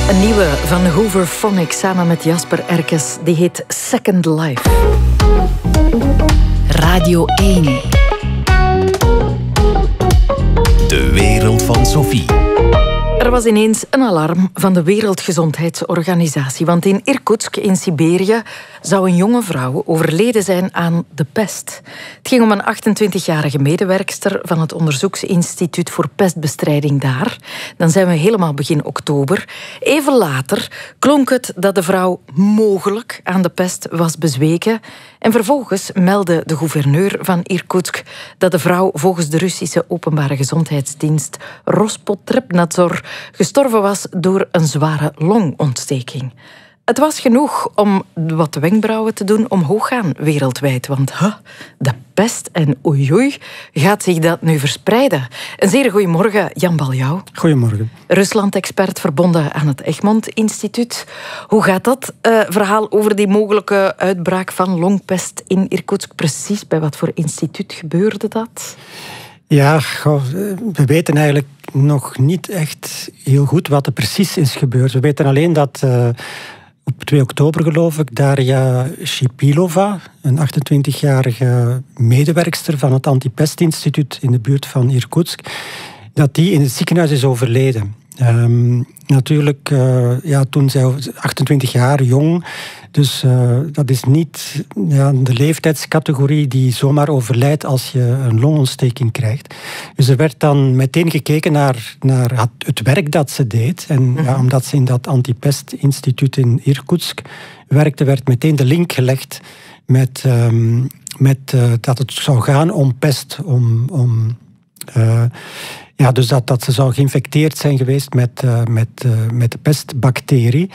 Een nieuwe van Hooverphonic samen met Jasper Erkes. Die heet Second Life. Radio 1. De wereld van Sophie. Er was ineens een alarm van de Wereldgezondheidsorganisatie. Want in Irkutsk in Siberië zou een jonge vrouw overleden zijn aan de pest. Het ging om een 28-jarige medewerkster van het Onderzoeksinstituut voor Pestbestrijding daar. Dan zijn we helemaal begin oktober. Even later klonk het dat de vrouw mogelijk aan de pest was bezweken. En vervolgens meldde de gouverneur van Irkutsk dat de vrouw volgens de Russische openbare gezondheidsdienst Rospotrebnadzor gestorven was door een zware longontsteking. Het was genoeg om wat de wenkbrauwen te doen omhoog gaan wereldwijd. Want de pest en oei, gaat zich dat nu verspreiden? Een zeer goeiemorgen, Jan Baljouw. Goedemorgen. Rusland-expert verbonden aan het Egmont-instituut. Hoe gaat dat verhaal over die mogelijke uitbraak van longpest in Irkutsk precies? Bij wat voor instituut gebeurde dat? Ja, we weten eigenlijk nog niet echt heel goed wat er precies is gebeurd. We weten alleen dat op 2 oktober, geloof ik, Daria Shipilova, een 28-jarige medewerkster van het Antipestinstituut in de buurt van Irkutsk, dat die in het ziekenhuis is overleden. Natuurlijk, toen zij 28 jaar, jong. Dus dat is niet de leeftijdscategorie die zomaar overlijdt als je een longontsteking krijgt. Dus er werd dan meteen gekeken naar het werk dat ze deed. En omdat ze in dat Antipest-instituut in Irkutsk werkte, werd meteen de link gelegd met dat het zou gaan om pest, dus dat ze zou geïnfecteerd zijn geweest met de pestbacterie.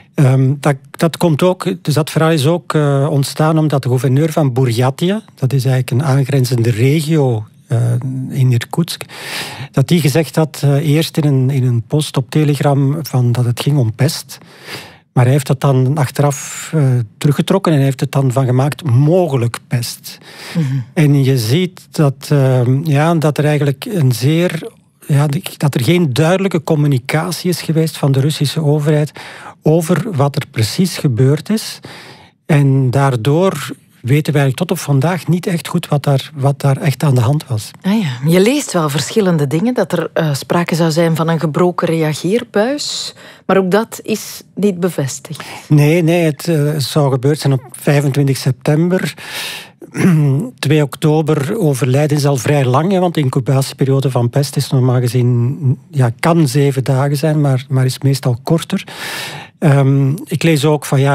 Dat komt ook, dus dat verhaal is ook ontstaan omdat de gouverneur van Buryatia, dat is eigenlijk een aangrenzende regio in Irkutsk, dat die gezegd had eerst in een post op Telegram dat het ging om pest. Maar hij heeft dat dan achteraf teruggetrokken en heeft het dan van gemaakt mogelijk pest. Mm-hmm. En je ziet dat er eigenlijk dat er geen duidelijke communicatie is geweest van de Russische overheid over wat er precies gebeurd is. En daardoor weten wij tot op vandaag niet echt goed wat daar echt aan de hand was. Je leest wel verschillende dingen, dat er sprake zou zijn van een gebroken reageerbuis, maar ook dat is niet bevestigd. Nee, het zou gebeurd zijn op 25 september. 2 oktober overlijden is al vrij lang, want de incubatieperiode van pest is normaal gezien, kan 7 dagen zijn, maar is meestal korter. Ik lees ook van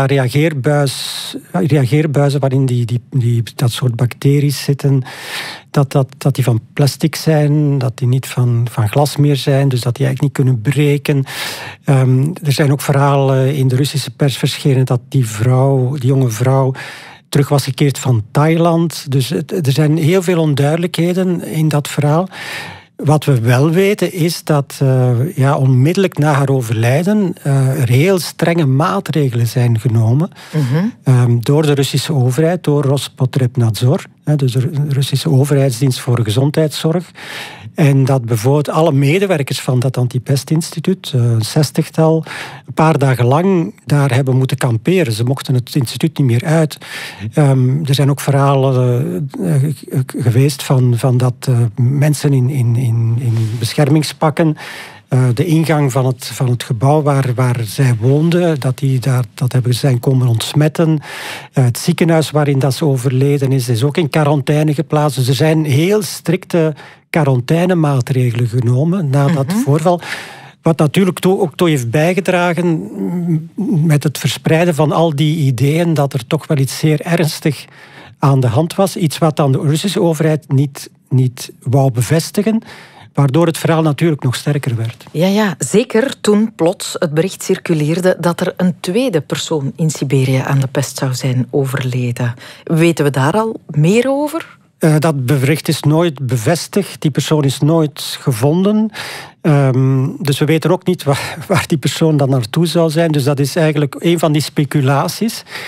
reageerbuizen waarin dat soort bacteriën zitten, dat die van plastic zijn, dat die niet van glas meer zijn, dus dat die eigenlijk niet kunnen breken. Er zijn ook verhalen in de Russische pers verschenen dat die jonge vrouw terug was gekeerd van Thailand. Dus er zijn heel veel onduidelijkheden in dat verhaal. Wat we wel weten is dat onmiddellijk na haar overlijden er heel strenge maatregelen zijn genomen door de Russische overheid, door Rospotrebnadzor, dus de Russische overheidsdienst voor gezondheidszorg. En dat bijvoorbeeld alle medewerkers van dat Antipestinstituut, een 60-tal, een paar dagen lang daar hebben moeten kamperen. Ze mochten het instituut niet meer uit. Er zijn ook verhalen geweest van dat mensen in beschermingspakken de ingang van het gebouw waar zij woonden, dat hebben ze zijn komen ontsmetten. Het ziekenhuis waarin dat ze overleden is ook in quarantaine geplaatst. Dus er zijn heel strikte quarantainemaatregelen genomen na dat voorval. Wat natuurlijk ook toe heeft bijgedragen met het verspreiden van al die ideeën dat er toch wel iets zeer ernstig aan de hand was. Iets wat dan de Russische overheid niet wou bevestigen, waardoor het verhaal natuurlijk nog sterker werd. Ja, zeker toen plots het bericht circuleerde dat er een tweede persoon in Siberië aan de pest zou zijn overleden. Weten we daar al meer over? Dat bericht is nooit bevestigd. Die persoon is nooit gevonden. Dus we weten ook niet waar die persoon dan naartoe zou zijn. Dus dat is eigenlijk een van die speculaties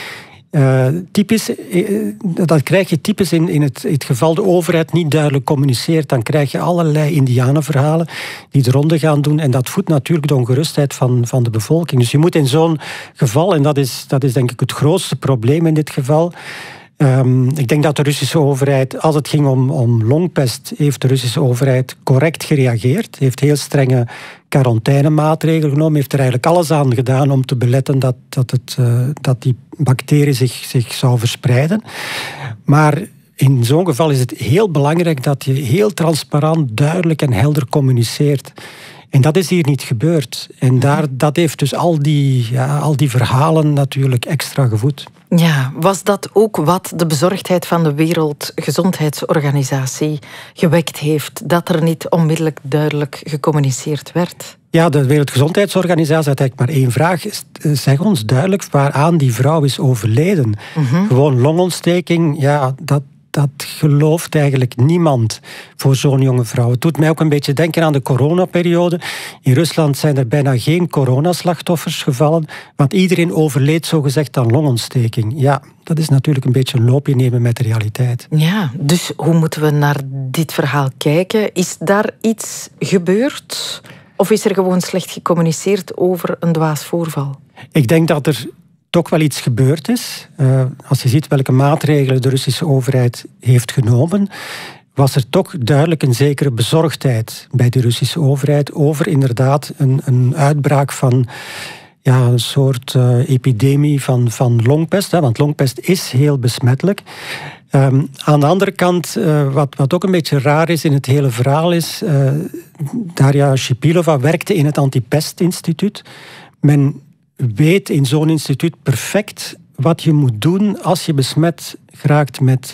Typisch, dat krijg je typisch in het geval de overheid niet duidelijk communiceert. Dan krijg je allerlei indianenverhalen die de ronde gaan doen. En dat voedt natuurlijk de ongerustheid van de bevolking. Dus je moet in zo'n geval, en dat is denk ik het grootste probleem in dit geval. Ik denk dat de Russische overheid, als het ging om longpest, heeft de Russische overheid correct gereageerd. Heeft heel strenge quarantainemaatregelen genomen. Heeft er eigenlijk alles aan gedaan om te beletten dat die bacterie zich zou verspreiden. Maar in zo'n geval is het heel belangrijk dat je heel transparant, duidelijk en helder communiceert. En dat is hier niet gebeurd. En dat heeft dus al die verhalen natuurlijk extra gevoed. Ja, was dat ook wat de bezorgdheid van de Wereldgezondheidsorganisatie gewekt heeft? Dat er niet onmiddellijk duidelijk gecommuniceerd werd? Ja, de Wereldgezondheidsorganisatie had eigenlijk maar één vraag. Zeg ons duidelijk waaraan die vrouw is overleden. Gewoon longontsteking, ja, dat gelooft eigenlijk niemand voor zo'n jonge vrouw. Het doet mij ook een beetje denken aan de coronaperiode. In Rusland zijn er bijna geen coronaslachtoffers gevallen, want iedereen overleed zogezegd aan longontsteking. Ja, dat is natuurlijk een beetje een loopje nemen met de realiteit. Ja, dus hoe moeten we naar dit verhaal kijken? Is daar iets gebeurd? Of is er gewoon slecht gecommuniceerd over een dwaas voorval? Ik denk dat er toch wel iets gebeurd is. Als je ziet welke maatregelen de Russische overheid heeft genomen, was er toch duidelijk een zekere bezorgdheid bij de Russische overheid over inderdaad een uitbraak van een soort epidemie van longpest. Want longpest is heel besmettelijk. Aan de andere kant, wat ook een beetje raar is in het hele verhaal is, Daria Shipilova werkte in het Antipestinstituut. Men weet in zo'n instituut perfect wat je moet doen als je besmet geraakt met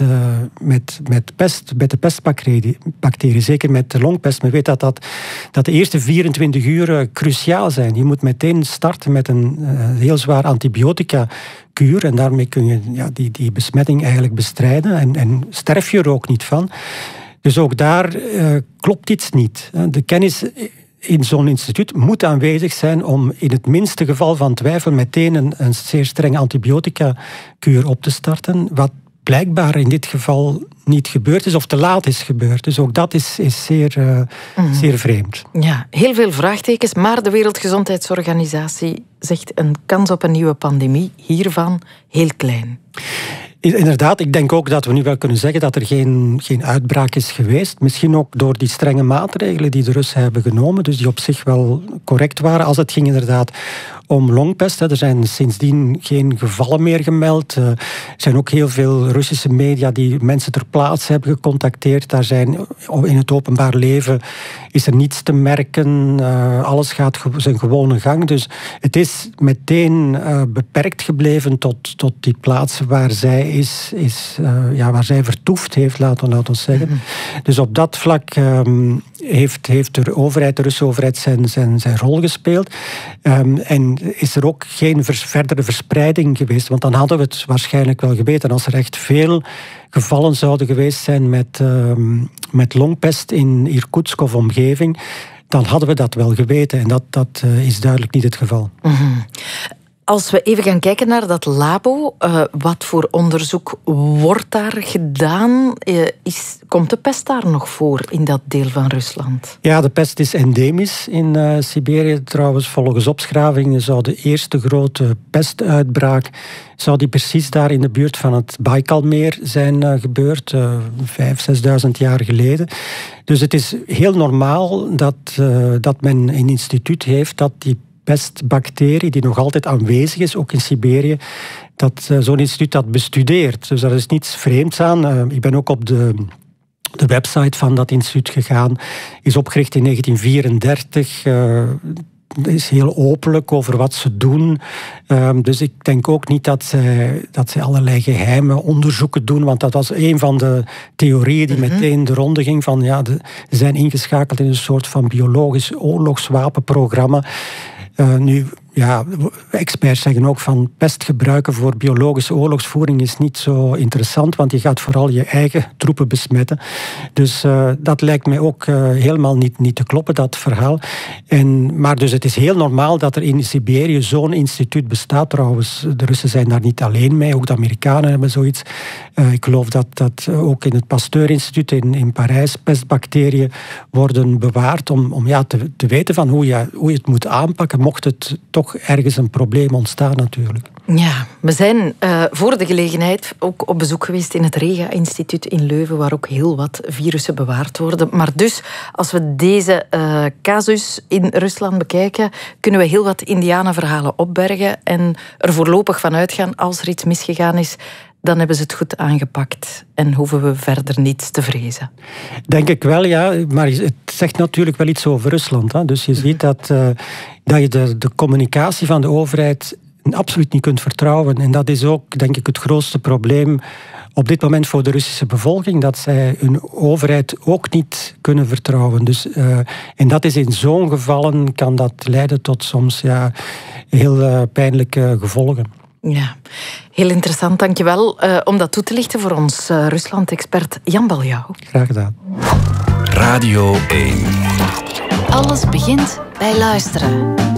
de pestbacterie. Zeker met de longpest. Men weet dat de eerste 24 uur cruciaal zijn. Je moet meteen starten met een heel zwaar antibiotica-kuur. En daarmee kun je die besmetting eigenlijk bestrijden. En sterf je er ook niet van. Dus ook daar klopt iets niet. De kennis in zo'n instituut moet aanwezig zijn om in het minste geval van twijfel meteen een zeer strenge antibiotica-kuur op te starten, wat blijkbaar in dit geval niet gebeurd is of te laat is gebeurd. Dus ook dat is zeer vreemd. Ja, heel veel vraagtekens, maar de Wereldgezondheidsorganisatie zegt een kans op een nieuwe pandemie hiervan heel klein. Inderdaad, ik denk ook dat we nu wel kunnen zeggen dat er geen uitbraak is geweest. Misschien ook door die strenge maatregelen die de Russen hebben genomen, dus die op zich wel correct waren. Als het ging inderdaad om longpest. Er zijn sindsdien geen gevallen meer gemeld. Er zijn ook heel veel Russische media die mensen ter plaatse hebben gecontacteerd. Daar zijn in het openbaar leven is er niets te merken. Alles gaat zijn gewone gang. Dus het is meteen beperkt gebleven tot die plaatsen waar zij waar zij vertoefd heeft, laten we zeggen. Dus op dat vlak heeft de Russische overheid zijn rol gespeeld. En is er ook geen verdere verspreiding geweest, want dan hadden we het waarschijnlijk wel geweten. Als er echt veel gevallen zouden geweest zijn met longpest in Irkutsk of omgeving, dan hadden we dat wel geweten. En dat is duidelijk niet het geval. Als we even gaan kijken naar dat labo, wat voor onderzoek wordt daar gedaan? Komt de pest daar nog voor in dat deel van Rusland? Ja, de pest is endemisch in Siberië. Trouwens, volgens opschravingen zou de eerste grote pestuitbraak die precies daar in de buurt van het Baikalmeer zijn gebeurd, 5.000-6.000 jaar geleden. Dus het is heel normaal dat men een instituut heeft dat die pestbacterie, die nog altijd aanwezig is, ook in Siberië, dat zo'n instituut dat bestudeert. Dus daar is niets vreemds aan. Ik ben ook op de website van dat instituut gegaan. Is opgericht in 1934. Is heel openlijk over wat ze doen. Dus ik denk ook niet dat zij allerlei geheime onderzoeken doen, want dat was een van de theorieën die meteen de ronde ging van ze zijn ingeschakeld in een soort van biologisch oorlogswapenprogramma. Nu, experts zeggen ook van pest gebruiken voor biologische oorlogsvoering is niet zo interessant, want je gaat vooral je eigen troepen besmetten. Dus dat lijkt mij ook helemaal niet te kloppen, dat verhaal. Maar dus het is heel normaal dat er in Siberië zo'n instituut bestaat. Trouwens, de Russen zijn daar niet alleen mee, ook de Amerikanen hebben zoiets. Ik geloof dat ook in het Pasteur-instituut in Parijs pestbacteriën worden bewaard om te weten van hoe je het moet aanpakken, mocht het toch ergens een probleem ontstaan natuurlijk. Ja, we zijn voor de gelegenheid ook op bezoek geweest in het Rega-instituut in Leuven, waar ook heel wat virussen bewaard worden. Maar dus, als we deze casus in Rusland bekijken, kunnen we heel wat indianenverhalen opbergen en er voorlopig van uitgaan, als er iets misgegaan is, dan hebben ze het goed aangepakt en hoeven we verder niets te vrezen. Denk ik wel, ja. Maar het zegt natuurlijk wel iets over Rusland. Hè. Dus je ziet dat je de communicatie van de overheid absoluut niet kunt vertrouwen. En dat is ook, denk ik, het grootste probleem op dit moment voor de Russische bevolking, dat zij hun overheid ook niet kunnen vertrouwen. Dus, en dat is in zo'n gevallen, kan dat leiden tot soms heel pijnlijke gevolgen. Ja, heel interessant. Dankjewel om dat toe te lichten voor ons Rusland-expert Jan Baljouw. Graag gedaan. Radio 1. Alles begint bij luisteren.